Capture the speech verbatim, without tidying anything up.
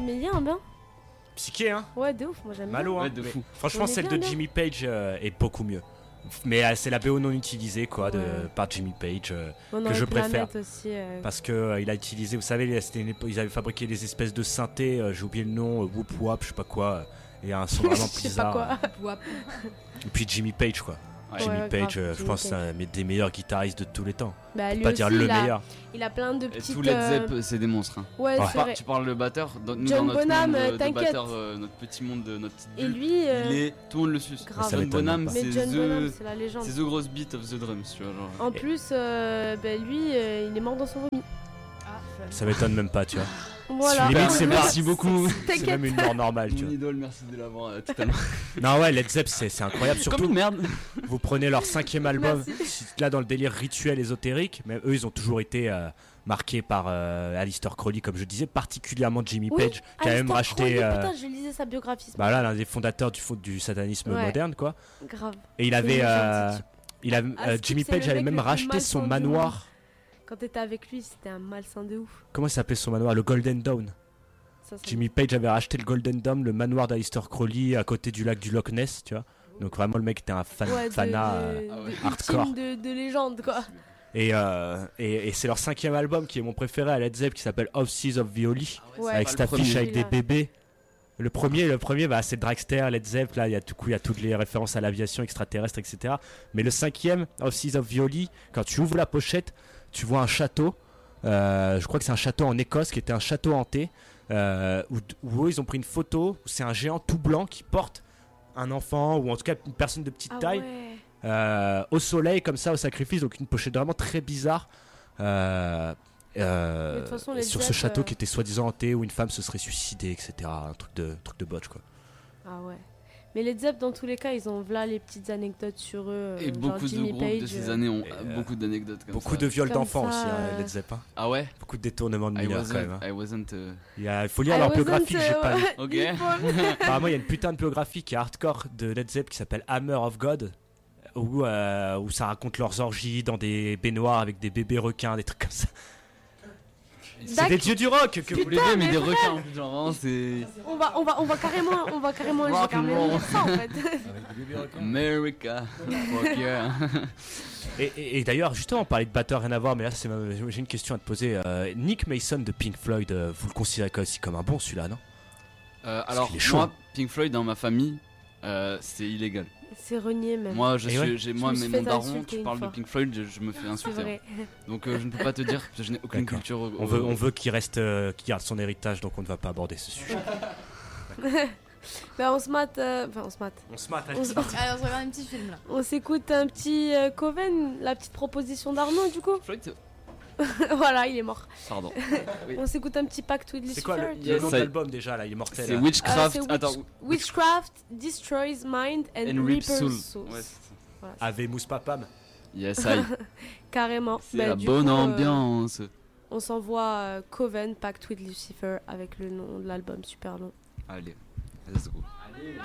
mais il y a un bien. Psyché, hein. Ouais, de ouf, moi j'aime Malo, bien. hein. Ouais, de fou. Franchement, On est celle bien, de bien. Jimmy Page euh, est beaucoup mieux. Mais euh, c'est la B O non utilisée, quoi, de, Ouais. par Jimmy Page. euh, On que aurait je pu la préfère. mettre aussi. euh, Parce que euh, il a utilisé, vous savez, c'était une époque- ils avaient fabriqué des espèces de synthés, euh, j'ai oublié le nom, euh, Whoop Wap, je sais pas quoi, euh, et un son vraiment Je sais pas bizarre. quoi. Wap. Et puis Jimmy Page, quoi. Ouais. Jimmy Ouais, Page, grave, euh, je Jimmy pense que c'est Page. un mais des meilleurs guitaristes de tous les temps. Bah, Pour lui pas aussi, dire le il a, meilleur. il a plein de Et petites. tout Led euh, Zepp, c'est des monstres. Hein. Ouais, Ouais. c'est Enfin, vrai. tu parles le batteur, dans, nous John dans notre Bonham, monde euh, de, de t'inquiète. batteur, euh, notre petit monde, de notre petite Et bulle, lui. euh, il est, tout le monde le suce. grave. Ça John m'étonne Bonham, pas. c'est Mais John Bonham, the, c'est la légende. c'est the gross beat of the drums, tu vois. Genre. En plus, euh, bah, lui, euh, il est mort dans son vomi. Ah, fun. Ça m'étonne même pas, tu vois. Voilà. Limite, c'est Merci beaucoup. C'est T'inquiète. même une mort normale, tu Mon vois. idole, merci de l'avoir euh, totalement. Non, ouais, Led Zepp, c'est c'est incroyable. Comme Surtout, une merde. vous prenez leur cinquième album, Merci. si- là dans le délire rituel ésotérique, mais eux ils ont toujours été euh, marqués par euh, Aleister Crowley, comme je disais, particulièrement Jimmy Oui, Page, qui a même Alistair racheté. Crowley, euh, Putain, je lisais sa biographie. ce bah là, l'un des fondateurs du, fond- du satanisme Ouais. moderne, quoi. matin. Grave. Et il C'est avait. une euh, gentille. il a, Ah, euh, Skip, Jimmy c'est Page le avait mec même le plus racheté son malsain du manoir. Quand t'étais avec lui, c'était un malsain de ouf. Comment il s'appelait son manoir? Le Golden Dawn. Ça, ça Jimmy Page avait racheté le Golden Dome, le manoir d'Aleister Crowley à côté du lac du Loch Ness, tu vois. Donc vraiment le mec était un fan, Ouais, de, fanat. de- euh, Ah de ouais. hardcore. ultime de, de légende, quoi. Et, euh, et, et c'est leur cinquième album qui est mon préféré à Led Zepp, qui s'appelle Of Seas of Violi, Ouais. avec pas cette le affiche premier. avec des Celui-là. bébés. Le premier, le premier, bah, c'est Dragster, Led Zepp. Là, il y a du coup, il y a toutes les références à l'aviation extraterrestre, et cetera. Mais le cinquième, Of Seas of Violi, quand tu ouvres la pochette, tu vois un château. Euh, je crois que c'est un château en Écosse qui était un château hanté. Euh, où, où eux, ils ont pris une photo où c'est un géant tout blanc qui porte un enfant ou en tout cas une personne de petite Ah taille ouais. euh, au soleil comme ça au sacrifice, donc une pochette vraiment très bizarre euh, euh, Mais de toute façon, les sur ce Zepp, château euh, qui était soi-disant hanté où une femme se serait suicidée, etc. Un truc de, truc de botch, quoi. Ah ouais. Mais les Zepp, dans tous les cas, ils ont là les petites anecdotes sur eux. Et euh, genre beaucoup de Jimmy groupes Page, de ces euh, années ont Et, euh, euh, beaucoup d'anecdotes comme Beaucoup ça. de viols Comme d'enfants ça, aussi, hein, euh, Led Zepp, hein. Ah ouais? Beaucoup de détournements de I mineurs quand même, wasn't, hein. I wasn't euh, Il, y a- il faut lire I leur wasn't, biographie, j'ai euh, pas lu. Ok. il faut- Apparemment, il y a une putain de biographie qui est hardcore de Led Zepp qui s'appelle Hammer of God, où, euh, où ça raconte leurs orgies dans des baignoires avec des bébés requins, des trucs comme ça. C'est Dac- des dieux du rock que vous Vous les deux, mais des requins en plus, genre vraiment, c'est. On va, on va, on va carrément, on va carrément, je vais Rock and carrément roll. lire ça en fait. America. Fuck yeah. Et, et- et d'ailleurs, justement, on parlait de batteur, rien à voir, mais là, c'est ma- j'ai une question à te poser. Euh, Nick Mason de Pink Floyd, euh, vous le considérez aussi comme un bon celui-là, non? Euh, alors, qu'il est chaud. moi, Pink Floyd dans ma famille, euh, c'est illégal. C'est renié même. Moi, je Et suis, ouais. j'ai, Je moi, me mais suis mon fait daron, insulter tu une parles de fois. Pink Floyd, je, je me fais C'est insulter. vrai. Donc, euh, je ne peux pas te dire, parce que je n'ai aucune D'accord. culture. au- On veut, on veut qu'il reste, euh, qu'il garde son héritage, donc on ne va pas aborder ce sujet. Bah on se mate, euh, enfin on se mate. On se mate, On, se- Allez, on se regarde un petit film là. on s'écoute un petit euh, Coven, la petite proposition d'Arnaud du coup. Floyd, c'est- Voilà, il est mort. pardon. On s'écoute un petit Pact with C'est quoi le, Lucifer. le nom de Ça- l'album déjà, là, il est mortel. C'est là. Witchcraft. Ah, c'est Witch- Attends, Witchcraft destroys mind and, and Rip Reaper's Soul. Souls. Ouais, c'est ça. Voilà, Ave Mouspapam. Yes, I. carrément. C'est Bah, la du bonne coup, euh, ambiance. on s'envoie euh, Coven, Pact with Lucifer avec le nom de l'album super long. Allez, let's go.